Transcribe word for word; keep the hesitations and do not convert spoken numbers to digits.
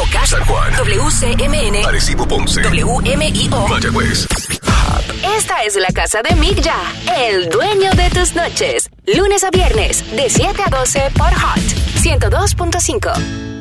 Moca, San Juan, W C M N, Arecibo, Ponce, W M I O, Mayagüez. Esta es la casa de Mick Ya, el dueño de tus noches. Lunes a viernes, de siete a doce por Hot ciento dos punto cinco.